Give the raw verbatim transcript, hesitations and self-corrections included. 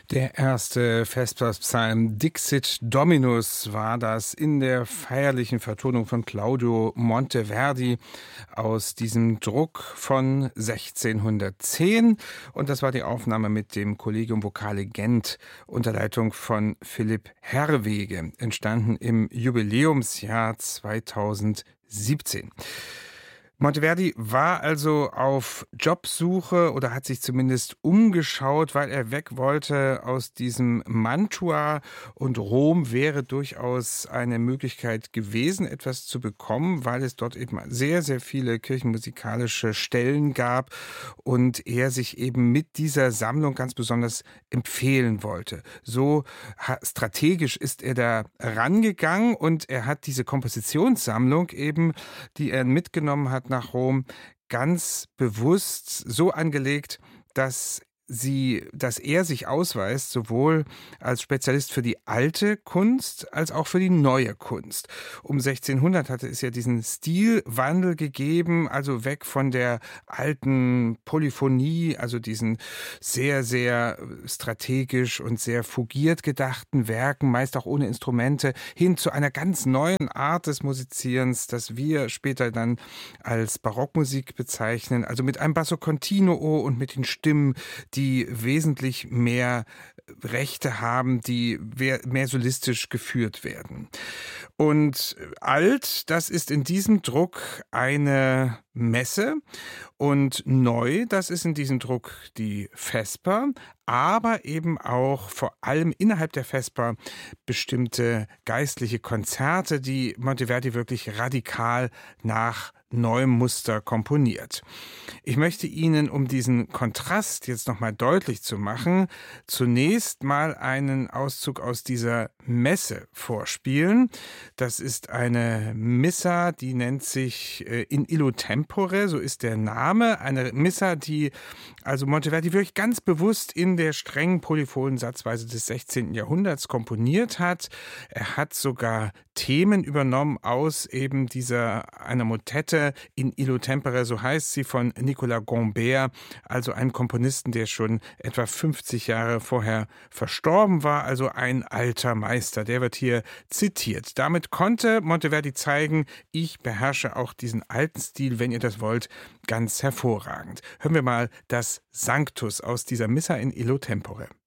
Der erste Vespers-Psalm Dixit Dominus war das in der feierlichen Vertonung von Claudio Monteverdi aus diesem Druck von sechzehnhundertzehn. Und das war die Aufnahme mit dem Collegium Vocale Gent unter Leitung von Philipp Herwege, entstanden im Jubiläumsjahr zweitausendsiebzehn. Monteverdi war also auf Jobsuche oder hat sich zumindest umgeschaut, weil er weg wollte aus diesem Mantua, und Rom wäre durchaus eine Möglichkeit gewesen, etwas zu bekommen, weil es dort eben sehr, sehr viele kirchenmusikalische Stellen gab und er sich eben mit dieser Sammlung ganz besonders empfehlen wollte. So strategisch ist er da rangegangen und er hat diese Kompositionssammlung eben, die er mitgenommen hat nach Rom, ganz bewusst so angelegt, dass sie, dass er sich ausweist, sowohl als Spezialist für die alte Kunst als auch für die neue Kunst. Um sechzehnhundert hatte es ja diesen Stilwandel gegeben, also weg von der alten Polyphonie, also diesen sehr, sehr strategisch und sehr fugiert gedachten Werken, meist auch ohne Instrumente, hin zu einer ganz neuen Art des Musizierens, das wir später dann als Barockmusik bezeichnen, also mit einem Basso continuo und mit den Stimmen, die die wesentlich mehr Rechte haben, die mehr solistisch geführt werden. Und alt, das ist in diesem Druck eine Messe, und neu, das ist in diesem Druck die Vesper, aber eben auch vor allem innerhalb der Vesper bestimmte geistliche Konzerte, die Monteverdi wirklich radikal nach neuem Muster komponiert. Ich möchte Ihnen, um diesen Kontrast jetzt nochmal deutlich zu machen, zunächst mal einen Auszug aus dieser Messe vorspielen. Das ist eine Missa, die nennt sich In Illo Tempore, so ist der Name. Eine Missa, die also Monteverdi wirklich ganz bewusst in der strengen polyphonen Satzweise des sechzehnten Jahrhunderts komponiert hat. Er hat sogar Themen übernommen aus eben dieser einer Motette In Illo Tempore, so heißt sie, von Nicolas Gombert, also einem Komponisten, der schon etwa fünfzig Jahre vorher verstorben war, also ein alter Meister. Der wird hier zitiert. Damit konnte Monteverdi zeigen, ich beherrsche auch diesen alten Stil, wenn ihr das wollt, ganz hervorragend. Hören wir mal das Sanctus aus dieser Missa in Illo Tempore.